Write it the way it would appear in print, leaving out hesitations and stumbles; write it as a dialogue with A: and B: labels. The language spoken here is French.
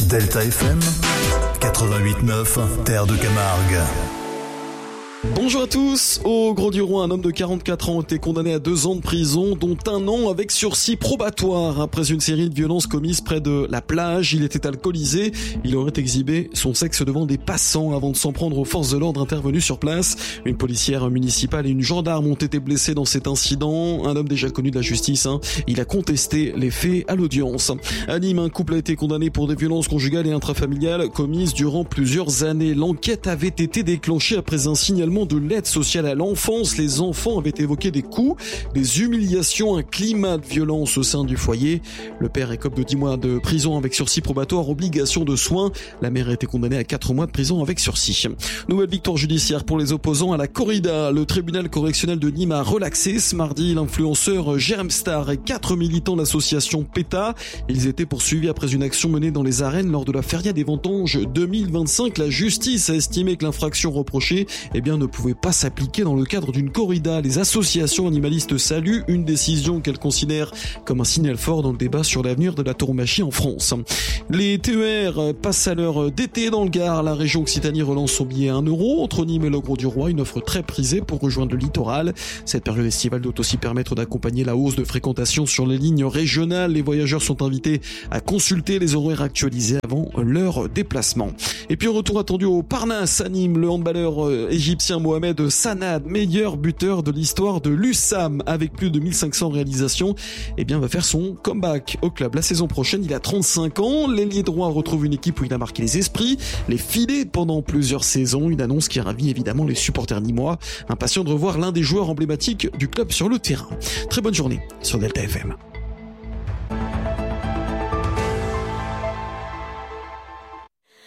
A: Delta FM 88.9, Terre de Camargue.
B: Bonjour à tous. Au Grau-du-Roi, un homme de 44 ans a été condamné à 2 ans de prison, dont 1 an avec sursis probatoire. Après une série de violences commises près de la plage, il était alcoolisé. Il aurait exhibé son sexe devant des passants avant de s'en prendre aux forces de l'ordre intervenues sur place. Une policière municipale et une gendarme ont été blessés dans cet incident. Un homme déjà connu de la justice, il a contesté les faits à l'audience. À Nîmes, un couple a été condamné pour des violences conjugales et intrafamiliales commises durant plusieurs années. L'enquête avait été déclenchée après un signalement de l'aide sociale à l'enfance. Les enfants avaient évoqué des coups, des humiliations, un climat de violence au sein du foyer. Le père écope de 10 mois de prison avec sursis probatoire, obligation de soins. La mère a été condamnée à 4 mois de prison avec sursis. Nouvelle victoire judiciaire pour les opposants à la corrida. Le tribunal correctionnel de Nîmes a relaxé ce mardi l'influenceur Germstar et 4 militants de l'association PETA. Ils étaient poursuivis après une action menée dans les arènes lors de la Feria des Vendanges 2025. La justice a estimé que l'infraction reprochée ne pouvait pas s'appliquer dans le cadre d'une corrida. Les associations animalistes saluent une décision qu'elles considèrent comme un signal fort dans le débat sur l'avenir de la tauromachie en France. Les TER passent à l'heure d'été dans le Gard. La région Occitanie relance son billet à 1 euro. Entre Nîmes et le Grau-du-Roi, une offre très prisée pour rejoindre le littoral. Cette période estivale doit aussi permettre d'accompagner la hausse de fréquentation sur les lignes régionales. Les voyageurs sont invités à consulter les horaires actualisés avant leur déplacement. Et puis retour attendu au Parnasse à Nîmes, le handballeur égyptien Mohamed Sanad, meilleur buteur de l'histoire de l'USAM avec plus de 1500 réalisations, va faire son comeback au club la saison prochaine. Il a 35 ans, l'ailier droit retrouve une équipe où il a marqué les esprits, les filets pendant plusieurs saisons, une annonce qui ravit évidemment les supporters nîmois, impatients de revoir l'un des joueurs emblématiques du club sur le terrain. Très bonne journée sur Delta FM.